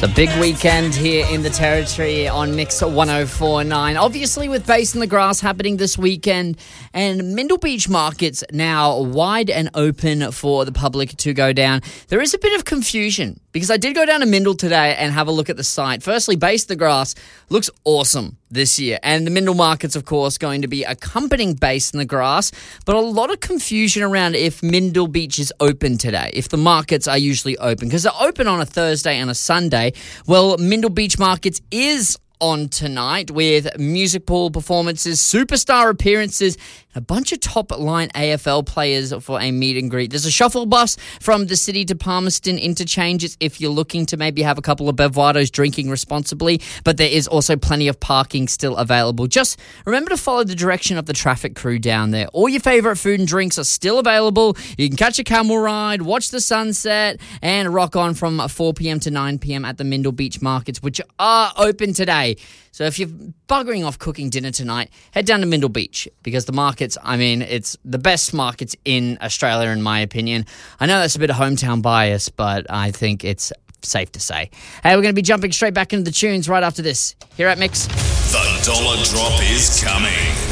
The big weekend here in the Territory on Mix 104.9. Obviously with Bass in the Grass happening this weekend and Mindle Beach markets now wide and open for the public to go down. There is a bit of confusion because I did go down to Mindle today and have a look at the site. Firstly, Bass in the Grass looks awesome this year. And the Mindle market's, of course, going to be accompanying Bass in the Grass. But a lot of confusion around if Mindle Beach is open today, if the markets are usually open. Because they're open on a Thursday and a Sunday. Well, Mindle Beach Markets is on tonight with music pool performances, superstar appearances, and a bunch of top-line AFL players for a meet and greet. There's a shuffle bus from the city to Palmerston interchanges if you're looking to maybe have a couple of bevados drinking responsibly, but there is also plenty of parking still available. Just remember to follow the direction of the traffic crew down there. All your favourite food and drinks are still available. You can catch a camel ride, watch the sunset, and rock on from 4 p.m. to 9 p.m. at the Mindle Beach Markets, which are open today. So if you're buggering off cooking dinner tonight, head down to Mindle Beach because the markets, I mean, it's the best markets in Australia in my opinion. I know that's a bit of hometown bias, but I think it's safe to say. Hey, we're going to be jumping straight back into the tunes right after this. Here at Mix. The dollar drop is coming.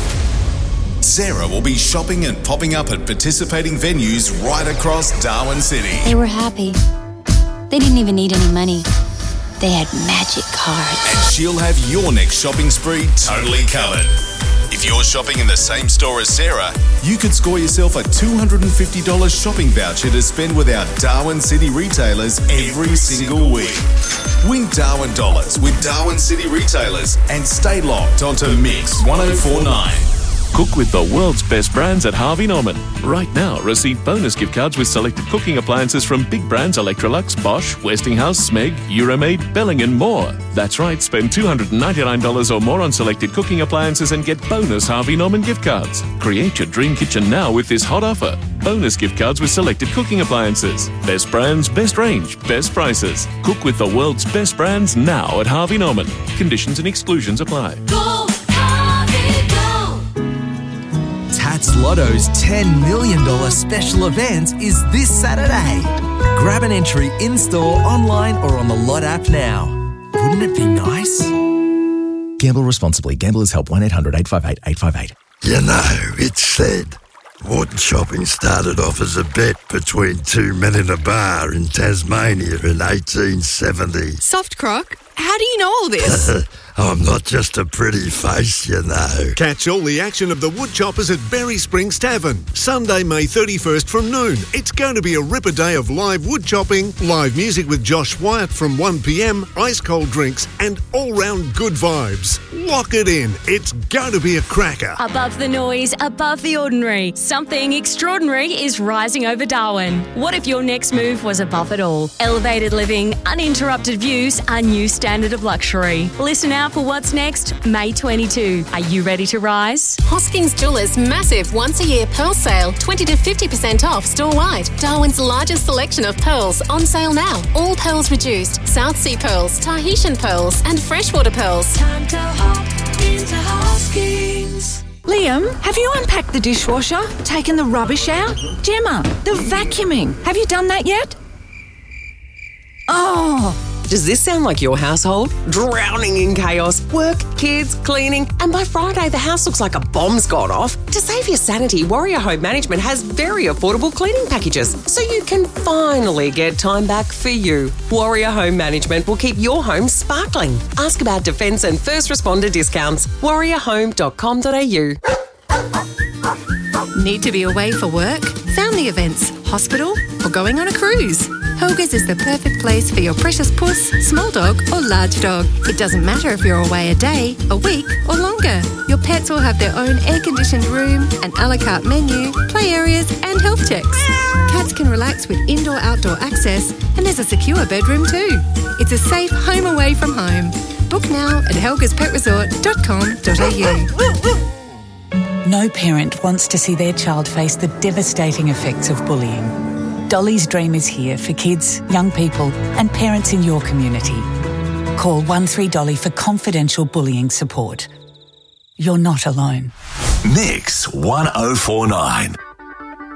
Sarah will be shopping and popping up at participating venues right across Darwin City. They were happy. They didn't even need any money. They had magic cards. And she'll have your next shopping spree totally covered. If you're shopping in the same store as Sarah, you could score yourself a $250 shopping voucher to spend with our Darwin City retailers every single week. Win Darwin dollars with Darwin City retailers and stay locked onto Mix 104.9. Cook with the world's best brands at Harvey Norman. Right now, receive bonus gift cards with selected cooking appliances from big brands Electrolux, Bosch, Westinghouse, Smeg, Euromaid, Belling and more. That's right, spend $299 or more on selected cooking appliances and get bonus Harvey Norman gift cards. Create your dream kitchen now with this hot offer. Bonus gift cards with selected cooking appliances. Best brands, best range, best prices. Cook with the world's best brands now at Harvey Norman. Conditions and exclusions apply. Go, Harvey, go! Tats Lotto's $10 million special event is this Saturday. Grab an entry in-store, online or on the Lot app now. Wouldn't it be nice? Gamble responsibly. Gamblers Help 1-800-858-858. You know, it's said Morton Shopping started off as a bet between two men in a bar in Tasmania in 1870. Soft Croc, how do you know all this? I'm not just a pretty face, you know. Catch all the action of the Woodchoppers at Berry Springs Tavern. Sunday, May 31st from noon. It's going to be a ripper day of live wood chopping, live music with Josh Wyatt from 1 p.m, ice-cold drinks, and all-round good vibes. Lock it in. It's going to be a cracker. Above the noise, above the ordinary, something extraordinary is rising over Darwin. What if your next move was above it all? Elevated living, uninterrupted views, a new standard of luxury. Listen out for what's next, May 22. Are you ready to rise? Hoskins Jewelers' massive once-a-year pearl sale, 20 to 50% off store-wide. Darwin's largest selection of pearls on sale now. All pearls reduced, South Sea pearls, Tahitian pearls and freshwater pearls. Time to hop into Hoskins. Liam, have you unpacked the dishwasher? Taken the rubbish out? Gemma, the vacuuming. Have you done that yet? Oh... Does this sound like your household? Drowning in chaos, work, kids, cleaning, and by Friday the house looks like a bomb's gone off. To save your sanity, Warrior Home Management has very affordable cleaning packages, so you can finally get time back for you. Warrior Home Management will keep your home sparkling. Ask about defence and first responder discounts. warriorhome.com.au. Need to be away for work, family events, hospital, or going on a cruise? Helga's is the perfect place for your precious puss, small dog or large dog. It doesn't matter if you're away a day, a week or longer. Your pets will have their own air-conditioned room, an a la carte menu, play areas and health checks. Cats can relax with indoor-outdoor access and there's a secure bedroom too. It's a safe home away from home. Book now at helgaspetresort.com.au. No parent wants to see their child face the devastating effects of bullying. Dolly's Dream is here for kids, young people and parents in your community. Call 13Dolly for confidential bullying support. You're not alone. Mix 104.9.